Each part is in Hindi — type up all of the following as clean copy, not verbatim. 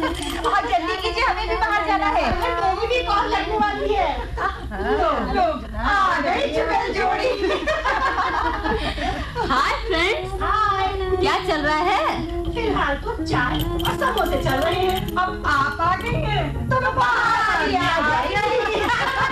और जल्दी कीजिए, हमें भी बाहर जाना है। मेरी भी कॉल लगने वाली है। लोग आ गई जुगल जोड़ी। हाय फ्रेंड्स, हाय। क्या चल रहा है? फिलहाल तो चाय और समोसे चल रहे हैं। अब आप आ गई हैं तो मैं बाहर आ जाएगी।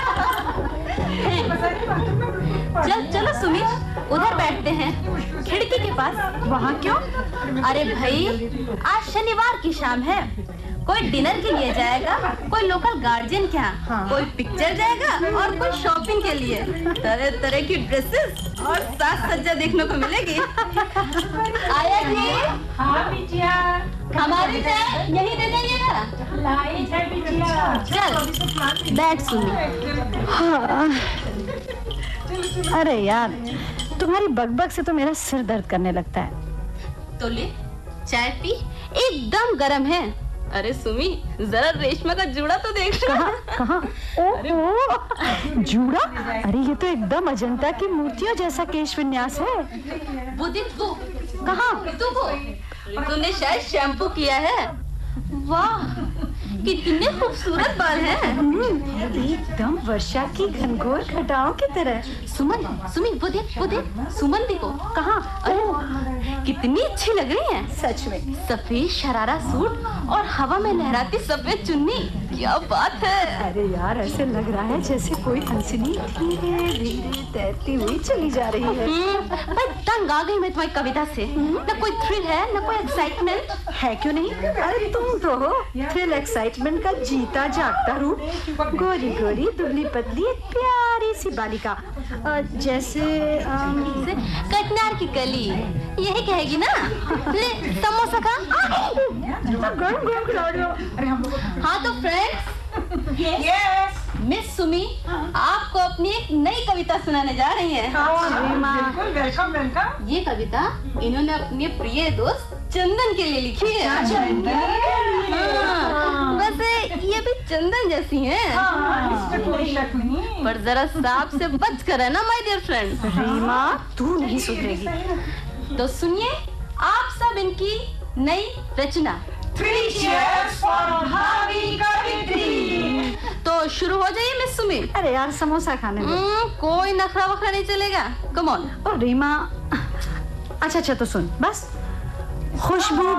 चलो सुमित, उधर बैठते हैं खिड़की के पास। वहाँ क्यों? अरे भाई, आज शनिवार की शाम है। कोई डिनर के लिए जाएगा, कोई लोकल गार्जियन के यहाँ, कोई पिक्चर जाएगा और कोई शॉपिंग के लिए। तरह तरह की ड्रेसेस और साज सज्जा देखने को मिलेगी। आया जी? हाँ बिटिया, हमारी चाय यही दे देंगे। लाई है बिटिया। चल बैठ सुनी। हाँ। अरे यार, तुम्हारी बकबक से तो मेरा सिर दर्द करने लगता है। तो ले चाय पी, एकदम गरम है। अरे सुमी, जरा रेशमा का जूड़ा तो देख। कहाँ? ओह, जूड़ा? अरे ये तो एकदम अजंता की मूर्तियों जैसा केश विन्यास है। वो देख, वो कहाँ? तूने शायद शैम्पू किया है। वाह, कितने खूबसूरत बाल हैं। एकदम वर्षा की घनघोर घटाओं की तरह। सुमन, सुमी, वो देख, सुमन देखो। कहाँ? अरे कितनी अच्छी लग रही है। सच में। सफेद शरारा सूट और हवा में लहराती सफेद चुन्नी, क्या बात है। अरे यार, ऐसे लग रहा है जैसे कोई हंसनी धीरे धीरे तैरती हुई चली जा रही है। मैं तंग आ गई मैं तुम्हारी कविता से। न कोई थ्रिल है, न कोई एक्साइटमेंट है। क्यों नहीं? अरे तुम तो हो थ्रिल एक्साइटमेंट का जीता जागता रूप। गोरी गोरी दुबली पतली एक प्यारी सी बालिका, जैसे कटनार की कली, यही कहेगी ना। ले समोसा खा। हाँ तो फ्रेंड्स, मिस सुमी आपको अपनी एक नई कविता सुनाने जा रही हैं। बिल्कुल, वेलकम वेलकम। ये कविता इन्होंने अपने प्रिय दोस्त चंदन के लिए लिखी है। वैसे ये भी चंदन जैसी हैं, इसमें कोई शक नहीं। पर जरा सांप से बच कर है ना माय डियर फ्रेंड। रीमा, तू नहीं सुधरेगी। तो सुनिए आप सब इनकी नई रचना। 3 cheers for भाभी कवित्री। तो शुरू हो जाइए मिस सुमी। अरे यार, समोसा खाने दो। कोई नखरा वखरा नहीं चलेगा। Come on. और रीमा, अच्छा तो सुन, बस खुशबू